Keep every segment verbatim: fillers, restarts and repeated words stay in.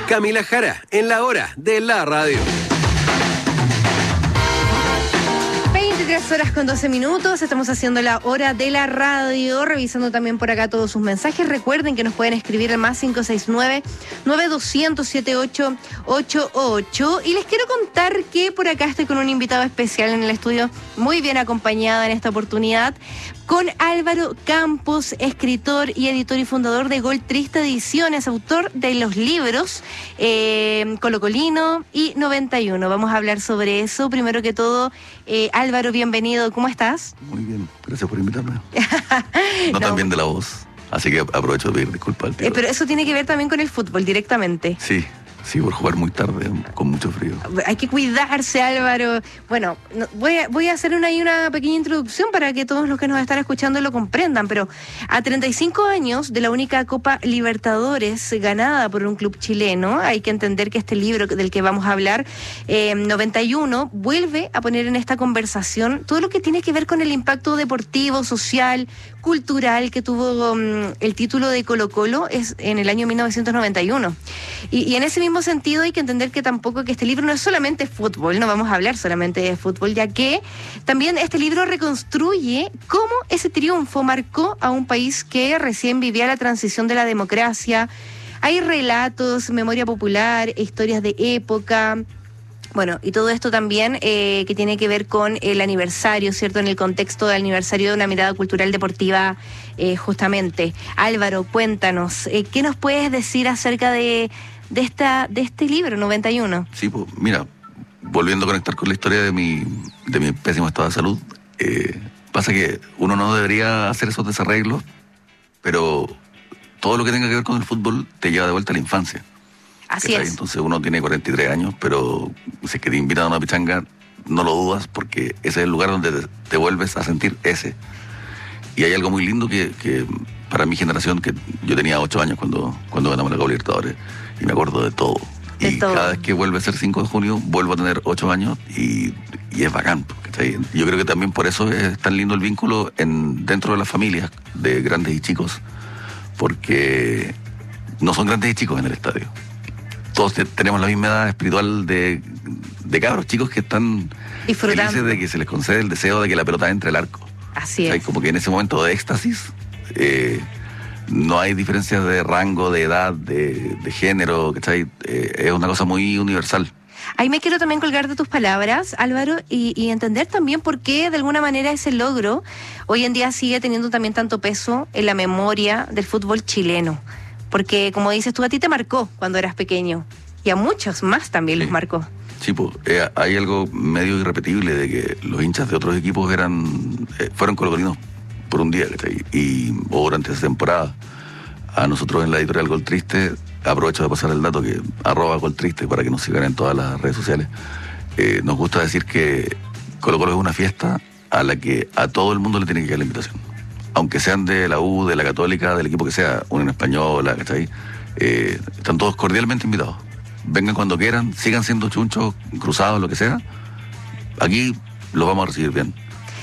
Camila Jara, en la hora de la radio. veintitrés horas con doce minutos, estamos haciendo la hora de la radio, revisando también por acá todos sus mensajes. Recuerden que nos pueden escribir al más cinco seis nueve, nueve dos cero cero, siete ocho ocho ocho. Y les quiero contar que por acá estoy con un invitado especial en el estudio, muy bien acompañada en esta oportunidad, con Álvaro Campos, escritor y editor y fundador de Gol Triste Ediciones, autor de los libros eh, Colocolino y noventa y uno. Vamos a hablar sobre eso. Primero que todo, eh, Álvaro, bienvenido. ¿Cómo estás? Muy bien, gracias por invitarme. No, No. tan bien de la voz, así que aprovecho de pedir disculpas al tío. Eh, pero eso tiene que ver también con el fútbol directamente. Sí, sí, por jugar muy tarde, con mucho frío. Hay que cuidarse, Álvaro. Bueno, no, voy, a, voy a hacer una, ahí una pequeña introducción para que todos los que nos están escuchando lo comprendan, pero a treinta y cinco años de la única Copa Libertadores ganada por un club chileno, hay que entender que este libro del que vamos a hablar, eh, noventa y uno, vuelve a poner en esta conversación todo lo que tiene que ver con el impacto deportivo, social, cultural que tuvo um, el título de Colo-Colo es en el año mil novecientos noventa y uno. Y, y en ese mismo sentido hay que entender que tampoco que este libro no es solamente fútbol, no vamos a hablar solamente de fútbol, ya que también este libro reconstruye cómo ese triunfo marcó a un país que recién vivía la transición de la democracia. Hay relatos, memoria popular, historias de época. Bueno, y todo esto también eh, que tiene que ver con el aniversario, ¿cierto? En el contexto del aniversario de una mirada cultural deportiva, eh, justamente. Álvaro, cuéntanos, eh, ¿qué nos puedes decir acerca de, de, esta, de este libro, noventa y uno? Sí, pues mira, volviendo a conectar con la historia de mi, de mi pésimo estado de salud, eh, pasa que uno no debería hacer esos desarreglos, pero todo lo que tenga que ver con el fútbol te lleva de vuelta a la infancia. Así es. Entonces uno tiene cuarenta y tres años, pero si es que te invitan a una pichanga, no lo dudas porque ese es el lugar donde te, te vuelves a sentir ese. Y hay algo muy lindo que, que para mi generación, que yo tenía ocho años cuando, cuando ganamos la Copa Libertadores, y me acuerdo de todo. De y todo. Cada vez que vuelve a ser cinco de junio, vuelvo a tener ocho años y, y es bacán. ¿Cachai? Yo creo que también por eso es tan lindo el vínculo en, dentro de las familias de grandes y chicos, porque no son grandes y chicos en el estadio. Todos te, tenemos la misma edad espiritual de, de cabros chicos que están Disfrutando. felices de que se les concede el deseo de que la pelota entre al arco. Así O sea, es. como que en ese momento de éxtasis eh, no hay diferencias de rango, de edad, de, de género, ¿cachai? Eh, es una cosa muy universal. Ahí me quiero también colgar de tus palabras, Álvaro, y, y entender también por qué de alguna manera ese logro hoy en día sigue teniendo también tanto peso en la memoria del fútbol chileno. Porque, como dices tú, a ti te marcó cuando eras pequeño. Y a muchos más también Sí. los marcó. Sí, pues, eh, hay algo medio irrepetible de que los hinchas de otros equipos eran eh, fueron colocolinos por un día, ¿cachai? Y, o durante esa temporada. A nosotros en la editorial Gol Triste, aprovecho de pasar el dato que arroba Gol Triste para que nos sigan en todas las redes sociales, eh, nos gusta decir que Colo Colo es una fiesta a la que a todo el mundo le tiene que llegar la invitación. Aunque sean de la U, de la Católica, del equipo que sea, Unión Española, ¿cachai? Eh, están todos cordialmente invitados. Vengan cuando quieran, sigan siendo chunchos, cruzados, lo que sea. Aquí los vamos a recibir bien.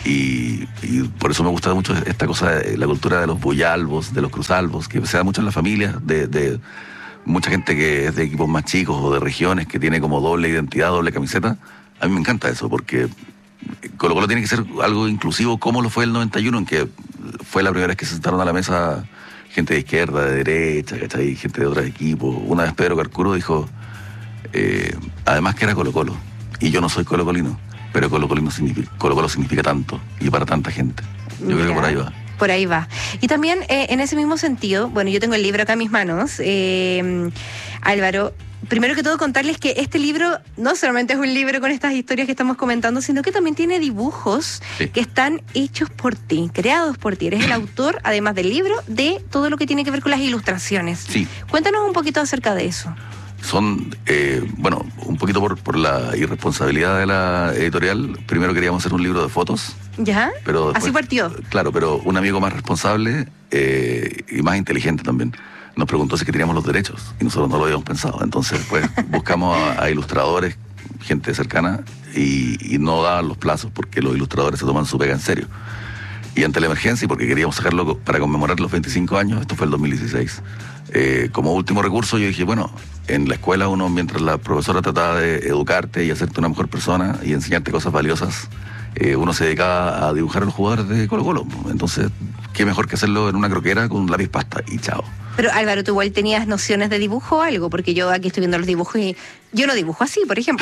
Y, y por eso me gusta mucho esta cosa de la cultura de los boyalbos, de los cruzalbos, que se da mucho en las familias, de, de mucha gente que es de equipos más chicos o de regiones que tiene como doble identidad, doble camiseta. A mí me encanta eso, porque Colo Colo tiene que ser algo inclusivo, como lo fue el noventa y uno, en que fue la primera vez que se sentaron a la mesa gente de izquierda, de derecha, ¿cachai? Gente de otros equipos. Una vez Pedro Carcuro dijo, eh, además que era Colo Colo, y yo no soy colocolino, pero Colo Colo significa, Colo Colo significa tanto, y para tanta gente. Yo Mira, creo que por ahí va. Por ahí va. Y también eh, en ese mismo sentido, bueno, yo tengo el libro acá en mis manos, eh, Álvaro, primero que todo contarles que este libro no solamente es un libro con estas historias que estamos comentando, sino que también tiene dibujos Sí. que están hechos por ti, creados por ti. Eres el autor, además del libro, de todo lo que tiene que ver con las ilustraciones. Sí. Cuéntanos un poquito acerca de eso. Son, eh, bueno, un poquito por, por la irresponsabilidad de la editorial. Primero queríamos hacer un libro de fotos, ¿Ya? pero Así después, partió. Claro, pero un amigo más responsable eh, y más inteligente también nos preguntó si que teníamos los derechos y nosotros no lo habíamos pensado. Entonces, pues, buscamos a, a ilustradores, gente cercana, y, y no daban los plazos porque los ilustradores se toman su pega en serio. Y ante la emergencia, y porque queríamos sacarlo para conmemorar los veinticinco años, esto fue el dos mil dieciséis, eh, como último recurso yo dije, bueno, en la escuela uno, mientras la profesora trataba de educarte y hacerte una mejor persona y enseñarte cosas valiosas, eh, uno se dedicaba a dibujar a los jugadores de Colo Colo. Entonces, qué mejor que hacerlo en una croquera con un lápiz pasta y chao. Pero Álvaro, ¿tú igual tenías nociones de dibujo o algo? Porque yo aquí estoy viendo los dibujos y yo no dibujo así, por ejemplo.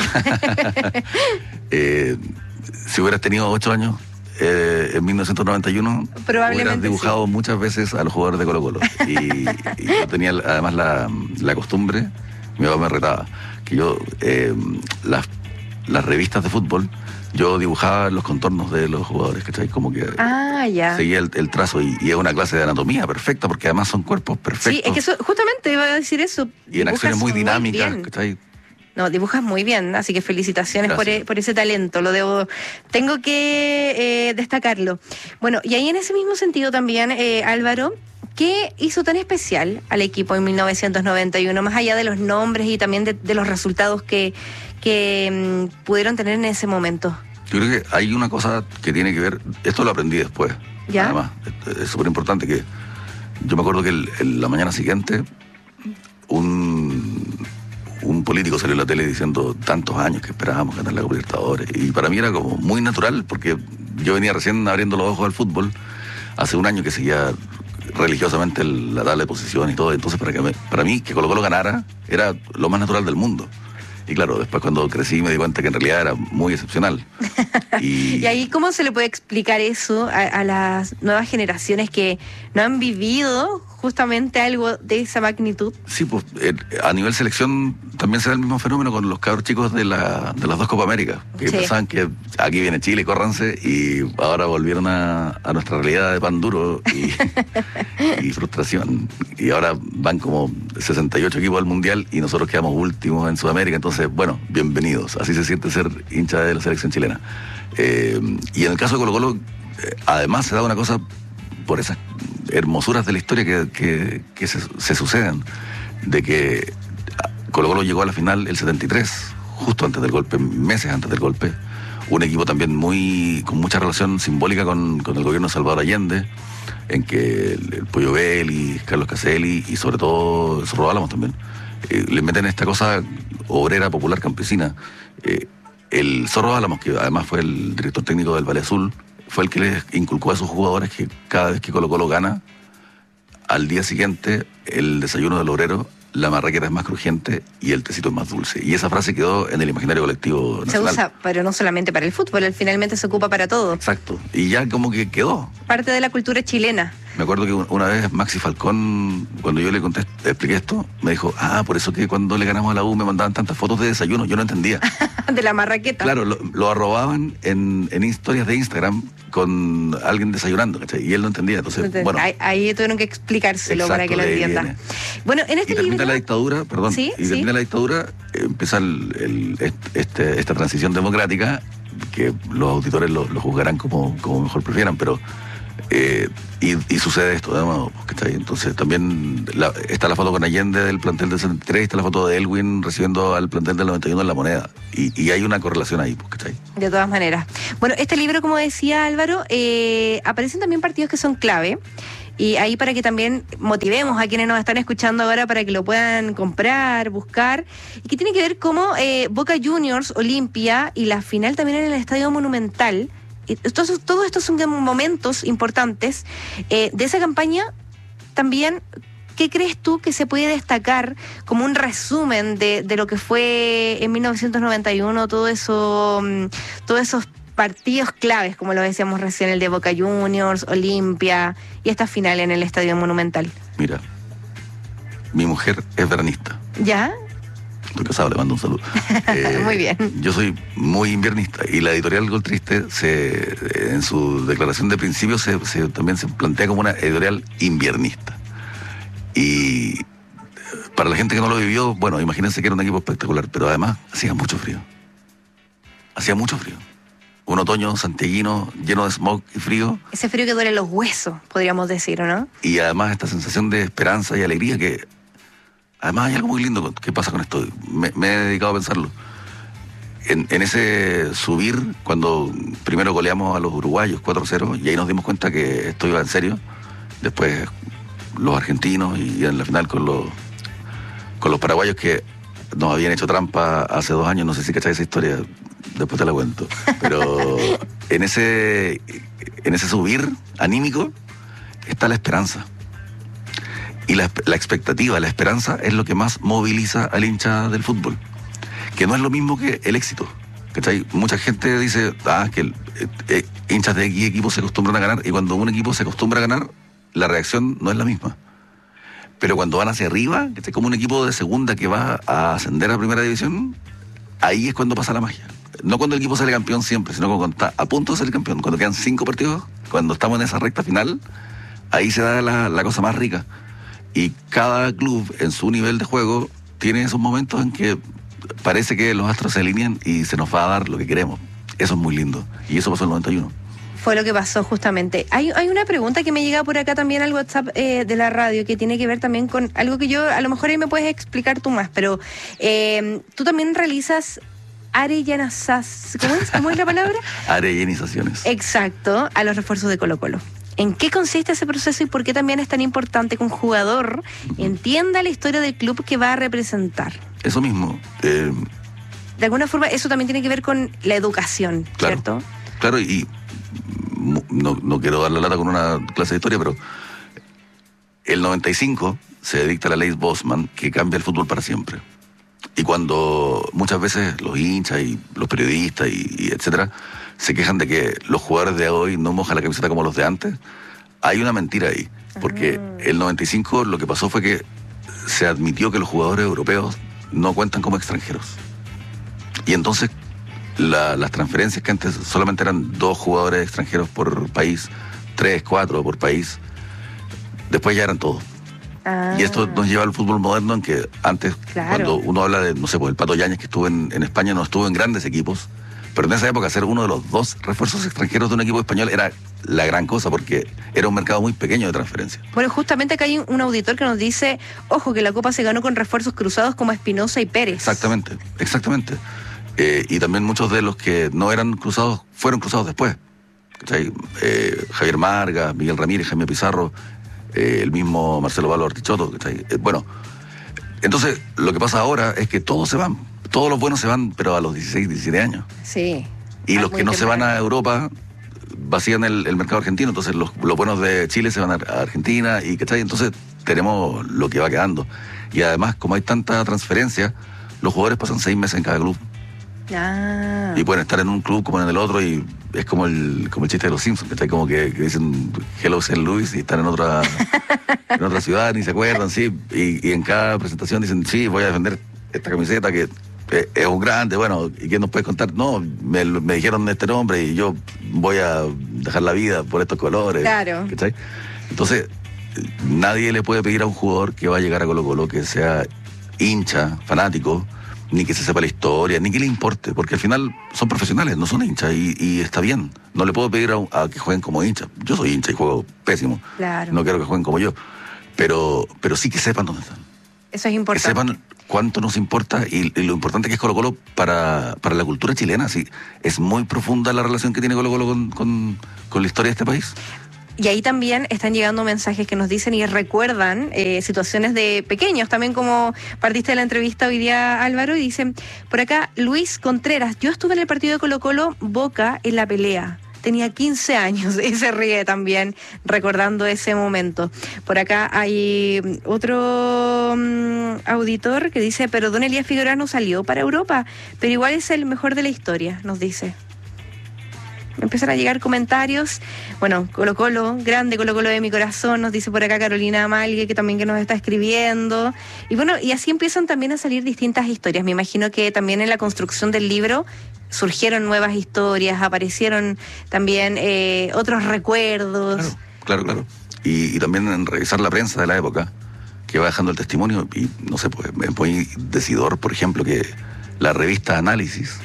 eh, si hubieras tenido ocho años, eh, en mil novecientos noventa y uno, hubieras dibujado sí. muchas veces a los jugadores de Colo Colo. Y, y yo tenía además la, la costumbre, mi papá me retaba, que yo, eh, las, las revistas de fútbol, yo dibujaba los contornos de los jugadores, ¿cachai? Como que ah, ya. seguía el, el trazo y, y es una clase de anatomía perfecta porque además son cuerpos perfectos. Sí, es que eso, justamente iba a decir eso. Y en acciones muy dinámicas, muy ¿cachai? No, dibujas muy bien, así que felicitaciones por, e, por ese talento, lo debo, tengo que eh, destacarlo. Bueno, y ahí en ese mismo sentido también, eh, Álvaro, ¿qué hizo tan especial al equipo en mil novecientos noventa y uno, más allá de los nombres y también de, de los resultados que, que um, pudieron tener en ese momento? Yo creo que hay una cosa que tiene que ver, esto lo aprendí después, ¿ya? Además, es súper importante que yo me acuerdo que el, el, la mañana siguiente un, un político salió en la tele diciendo tantos años que esperábamos ganar la Copa Libertadores, y para mí era como muy natural porque yo venía recién abriendo los ojos al fútbol hace un año que seguía religiosamente el, la tabla de posición y todo, entonces para, que me, para mí que Colo Colo ganara era lo más natural del mundo. Y claro, después cuando crecí me di cuenta que en realidad era muy excepcional. Y, ¿Y ahí cómo se le puede explicar eso a, a las nuevas generaciones que no han vivido justamente algo de esa magnitud? Sí, pues eh, a nivel selección también se da el mismo fenómeno con los cabros chicos de, la, de las dos Copa América, que sí. pensaban que aquí viene Chile, córranse, y ahora volvieron a, a nuestra realidad de pan duro y, y frustración. Y ahora van como sesenta y ocho equipos al Mundial y nosotros quedamos últimos en Sudamérica. Entonces, bueno, bienvenidos. Así se siente ser hincha de la selección chilena. Eh, y en el caso de Colo Colo, eh, además se da una cosa por esas hermosuras de la historia que, que, que se, se suceden, de que Colo Colo llegó a la final el setenta y tres, justo antes del golpe, meses antes del golpe, un equipo también muy con mucha relación simbólica con, con el gobierno de Salvador Allende, en que el, el Pollo Belli, Carlos Caselli y sobre todo Zorro Álamos también, eh, le meten esta cosa obrera, popular, campesina. Eh, el Zorro Álamos, que además fue el director técnico del Valle Azul, fue el que les inculcó a sus jugadores que cada vez que Colo Colo gana, al día siguiente el desayuno del obrero, la marraqueta es más crujiente y el tecito es más dulce. Y esa frase quedó en el imaginario colectivo nacional. Se usa, pero no solamente para el fútbol, él finalmente se ocupa para todo. Exacto, y ya como que quedó. Parte de la cultura chilena. Me acuerdo que una vez Maxi Falcón, cuando yo le conté, expliqué esto, me dijo, ah, por eso que cuando le ganamos a la U me mandaban tantas fotos de desayuno, yo no entendía. De la marraqueta. Claro, lo, lo arrobaban en, en historias de Instagram con alguien desayunando, ¿cachai? Y él no entendía, entonces, entonces bueno. Ahí, ahí tuvieron que explicárselo. Exacto, para que lo entienda. Viene. Bueno, en este y termina libro... la dictadura, perdón, ¿Sí? y termina ¿Sí? la dictadura, empieza el, el, este, esta transición democrática, que los auditores lo, lo juzgarán como, como mejor prefieran, pero... Eh, y, y sucede esto de nuevo, ¿cachai? Entonces también la, está la foto con Allende del plantel del setenta y tres, está la foto de Elwin recibiendo al plantel del noventa y uno en La Moneda, y, y hay una correlación ahí, ¿cachai? De todas maneras. Bueno, este libro, como decía Álvaro, eh, aparecen también partidos que son clave, y ahí para que también motivemos a quienes nos están escuchando ahora para que lo puedan comprar, buscar, y que tiene que ver cómo eh, Boca Juniors, Olimpia y la final también en el Estadio Monumental. Todos, todos estos son momentos importantes eh, de esa campaña. También, ¿qué crees tú que se puede destacar como un resumen de, de lo que fue en mil novecientos noventa y uno, todo eso, todos esos partidos claves, como lo decíamos recién, el de Boca Juniors, Olimpia y esta final en el Estadio Monumental? Mira, mi mujer es veranista. ¿Ya? Estoy casado, le mando un saludo. Eh, Muy bien. Yo soy muy inviernista y la editorial Gol Triste se, en su declaración de principio se, se, también se plantea como una editorial inviernista. Y para la gente que no lo vivió, bueno, imagínense que era un equipo espectacular, pero además hacía mucho frío. Hacía mucho frío. Un otoño santiaguino lleno de smog y frío. Ese frío que duele los huesos, podríamos decir, ¿o no? Y además esta sensación de esperanza y alegría que... Además hay algo muy lindo que pasa con esto, me, me he dedicado a pensarlo. en, en ese subir, cuando primero goleamos a los uruguayos cuatro cero, y ahí nos dimos cuenta que esto iba en serio. Después los argentinos y en la final con los, con los paraguayos que nos habían hecho trampa hace dos años, no sé si cacháis esa historia, después te la cuento. Pero en ese, en ese subir anímico está la esperanza. Y la, la expectativa, la esperanza es lo que más moviliza al hincha del fútbol. Que no es lo mismo que el éxito. ¿Cachai? Mucha gente dice, ah, que el, eh, eh, hinchas de X equipos se acostumbran a ganar, y cuando un equipo se acostumbra a ganar, la reacción no es la misma. Pero cuando van hacia arriba, ¿cachai? Como un equipo de segunda que va a ascender a primera división, ahí es cuando pasa la magia. No cuando el equipo sale campeón siempre, sino cuando está a punto de ser campeón. Cuando quedan cinco partidos, cuando estamos en esa recta final, ahí se da la, la cosa más rica. Y cada club en su nivel de juego tiene esos momentos en que parece que los astros se alinean y se nos va a dar lo que queremos. Eso es muy lindo. Y eso pasó en el noventa y uno. Fue lo que pasó justamente. Hay, hay una pregunta que me llega por acá también al WhatsApp eh, de la radio, que tiene que ver también con algo que yo, a lo mejor ahí me puedes explicar tú más, pero eh, tú también realizas arellanazaciones. ¿Cómo es? ¿Cómo es la palabra? Arellanizaciones. Exacto, a los refuerzos de Colo-Colo. ¿En qué consiste ese proceso y por qué también es tan importante que un jugador uh-huh. entienda la historia del club que va a representar? Eso mismo. Eh, de alguna forma, eso también tiene que ver con la educación, claro, ¿cierto? Claro, y no, no quiero dar la lata con una clase de historia, pero el noventa y cinco se dicta la ley Bosman que cambia el fútbol para siempre. Y cuando muchas veces los hinchas y los periodistas y, y etcétera se quejan de que los jugadores de hoy no mojan la camiseta como los de antes, hay una mentira ahí. Porque uh-huh. el noventa y cinco lo que pasó fue que se admitió que los jugadores europeos no cuentan como extranjeros. Y entonces la, las transferencias que antes solamente eran dos jugadores extranjeros por país, tres, cuatro por país, después ya eran todos. Ah. Y esto nos lleva al fútbol moderno en que antes, claro, cuando uno habla de, no sé, pues el Pato Yáñez que estuvo en, en España, no estuvo en grandes equipos, pero en esa época ser uno de los dos refuerzos extranjeros de un equipo español era la gran cosa, porque era un mercado muy pequeño de transferencia. Bueno, justamente acá hay un auditor que nos dice, ojo, que la Copa se ganó con refuerzos cruzados como Espinosa y Pérez. Exactamente, exactamente. Eh, y también muchos de los que no eran cruzados, fueron cruzados después. ¿Cachai? Eh, Javier Marga, Miguel Ramírez, Jaime Pizarro, eh, el mismo Marcelo Valo Artichoto, ¿cachai? Eh, bueno, entonces lo que pasa ahora es que todos se van. Todos los buenos se van, pero a los dieciséis, diecisiete años. Sí. Y los que no se van a Europa vacían el, el mercado argentino. Entonces los, los buenos de Chile se van a, a Argentina, y ¿cachai? Entonces tenemos lo que va quedando. Y además, como hay tanta transferencia, los jugadores pasan seis meses en cada club. Ah. Y pueden estar en un club como en el otro, y es como el como el chiste de los Simpsons, ¿cachai? Como que, que dicen Hello Saint Louis y están en otra en otra ciudad, ni se acuerdan, sí. Y, y en cada presentación dicen, sí, voy a defender esta camiseta que es un grande, bueno, ¿y quién nos puede contar? No, me, me dijeron este nombre y yo voy a dejar la vida por estos colores. Claro. ¿Cachai? Entonces, nadie le puede pedir a un jugador que va a llegar a Colo-Colo que sea hincha, fanático, ni que se sepa la historia, ni que le importe, porque al final son profesionales, no son hinchas, y, y está bien. No le puedo pedir a, a que jueguen como hinchas. Yo soy hincha y juego pésimo. Claro. No quiero que jueguen como yo. Pero, pero sí que sepan dónde están. Eso es importante. Que sepan cuánto nos importa y, y lo importante que es Colo-Colo para, para la cultura chilena. Sí, es muy profunda la relación que tiene Colo-Colo con, con, con la historia de este país. Y ahí también están llegando mensajes que nos dicen y recuerdan eh, situaciones de pequeños, también como partiste de la entrevista hoy día, Álvaro, y dicen, por acá, Luis Contreras, yo estuve en el partido de Colo-Colo Boca en la pelea. Tenía quince años y se ríe también recordando ese momento. Por acá hay otro um, auditor que dice, pero don Elías Figueroa no salió para Europa, pero igual es el mejor de la historia, nos dice. Empiezan a llegar comentarios. Bueno, Colo-Colo, grande Colo-Colo de mi corazón, nos dice por acá Carolina Amalgue, que también que nos está escribiendo. Y bueno, y así empiezan también a salir distintas historias. Me imagino que también en la construcción del libro surgieron nuevas historias, aparecieron también eh, otros recuerdos. Claro, claro, claro. Y, y también en revisar la prensa de la época, que va dejando el testimonio, y no sé, pues es muy decidor, por ejemplo, que la revista Análisis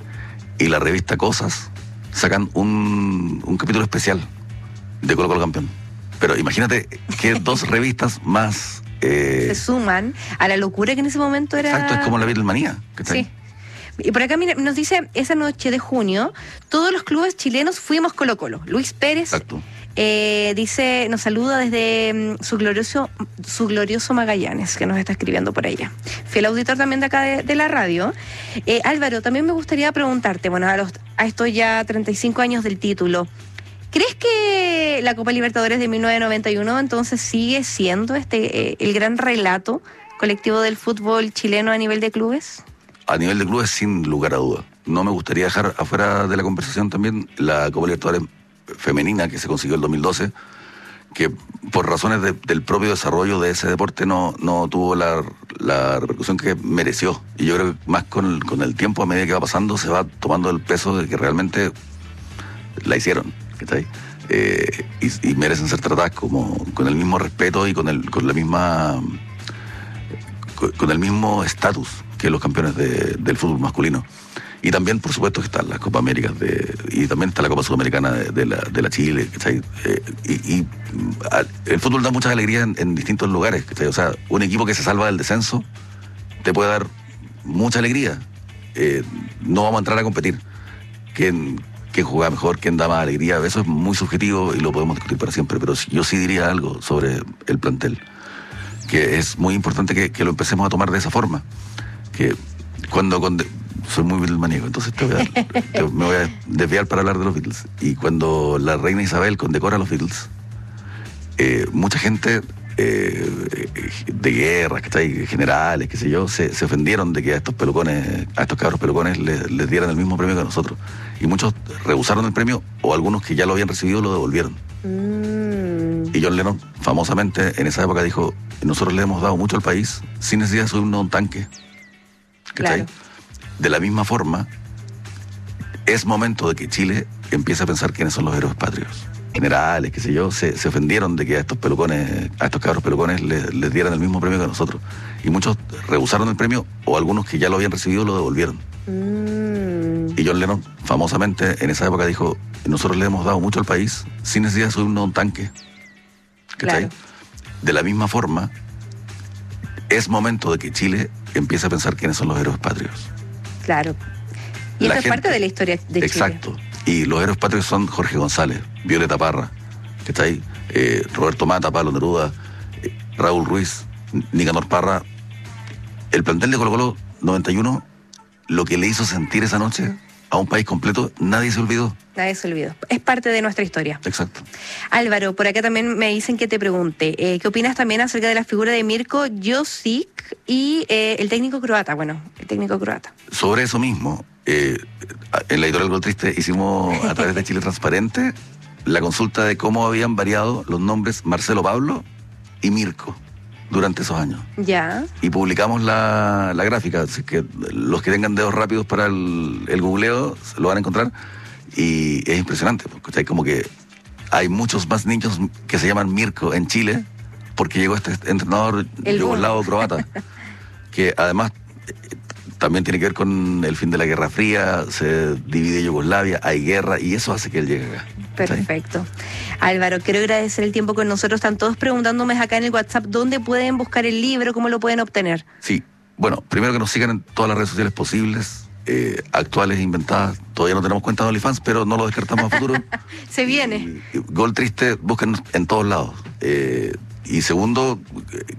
y la revista Cosas sacan un, un capítulo especial de Colo-Colo campeón. Pero imagínate que dos revistas más... Eh, se suman a la locura que en ese momento era... Exacto, es como la Beatlemanía. Sí. Y por acá mira, nos dice, esa noche de junio, todos los clubes chilenos fuimos Colo-Colo. Luis Pérez Exacto. eh, dice, nos saluda desde mm, su glorioso su glorioso Magallanes, que nos está escribiendo por allá. Fiel auditor también de acá de, de la radio. Eh, Álvaro, también me gustaría preguntarte, bueno, a, los, a estos ya treinta y cinco años del título, ¿crees que la Copa Libertadores de mil novecientos noventa y uno entonces sigue siendo este eh, el gran relato colectivo del fútbol chileno a nivel de clubes? A nivel de clubes, sin lugar a duda. No me gustaría dejar afuera de la conversación también la Copa Libertadores femenina que se consiguió el dos mil doce, que por razones de, del propio desarrollo de ese deporte no, no tuvo la, la repercusión que mereció. Y yo creo que más con el, con el tiempo, a medida que va pasando, se va tomando el peso de que realmente la hicieron. ¿Cachai? Eh, y, y merecen ser tratadas como con el mismo respeto y con el con la misma con, con el mismo estatus que los campeones de, del fútbol masculino. Y también, por supuesto, que están las Copas Américas de, y también está la Copa Sudamericana de, de, la, de la Chile, ¿cachai? Eh, y, y a, el fútbol da muchas alegrías en, en distintos lugares, ¿cachai? O sea, un equipo que se salva del descenso te puede dar mucha alegría. Eh, no vamos a entrar a competir. ¿Quién, quién juega mejor? ¿Quién da más alegría? Eso es muy subjetivo y lo podemos discutir para siempre, pero yo sí diría algo sobre el plantel, que es muy importante que, que lo empecemos a tomar de esa forma. Que cuando... cuando soy muy Beatlesmaníaco, entonces te voy a, te, me voy a desviar para hablar de los Beatles. Y cuando la reina Isabel condecora a los Beatles, eh, mucha gente eh, de guerra, ¿cachai? Generales, qué sé yo, se, se ofendieron de que a estos pelucones, a estos cabros pelucones les, les dieran el mismo premio que a nosotros. Y muchos rehusaron el premio, o algunos que ya lo habían recibido lo devolvieron. Mm. Y John Lennon, famosamente, en esa época dijo, nosotros le hemos dado mucho al país sin necesidad de subirnos a un tanque. ¿Cachai? Claro. De la misma forma, es momento de que Chile empiece a pensar quiénes son los héroes patrios. Generales, qué sé yo, se, se ofendieron de que a estos pelucones, a estos cabros pelucones les, les dieran el mismo premio que a nosotros. Y muchos rehusaron el premio, o algunos que ya lo habían recibido lo devolvieron. Mm. Y John Lennon, famosamente, en esa época dijo, nosotros le hemos dado mucho al país sin necesidad de subirnos a un tanque. ¿Cachai? Claro. De la misma forma, es momento de que Chile empiece a pensar quiénes son los héroes patrios. Claro. Y esto es parte de la historia de Chile. Exacto. Y los héroes patrios son Jorge González, Violeta Parra, que está ahí, eh, Roberto Mata, Pablo Neruda, eh, Raúl Ruiz, Nicanor Parra. El plantel de Colo-Colo noventa y uno, lo que le hizo sentir esa noche a un país completo, nadie se olvidó. Nadie se olvidó. Es parte de nuestra historia. Exacto. Álvaro, por acá también me dicen que te pregunte, eh, ¿qué opinas también acerca de la figura de Mirko Josic y eh, el técnico croata? Bueno, el técnico croata. Sobre eso mismo, eh, en la editorial Gol Triste hicimos a través de Chile Transparente la consulta de cómo habían variado los nombres Marcelo Pablo y Mirko durante esos años. Ya. Y publicamos la, la gráfica, así que los que tengan dedos rápidos para el, el googleo lo van a encontrar. Y es impresionante, porque hay como que hay muchos más niños que se llaman Mirko en Chile porque llegó este entrenador yugoslavo croata, que además también tiene que ver con el fin de la Guerra Fría, se divide Yugoslavia, hay guerra y eso hace que él llegue acá. Perfecto. ¿Sí? Álvaro, quiero agradecer el tiempo con nosotros. Están todos preguntándome acá en el WhatsApp dónde pueden buscar el libro, cómo lo pueden obtener. Sí, bueno, primero que nos sigan en todas las redes sociales posibles. Eh, actuales, inventadas. Todavía no tenemos cuenta de OnlyFans, pero no lo descartamos a futuro. Se viene. Y, y Gol Triste, búsquenos en todos lados. Eh, y segundo,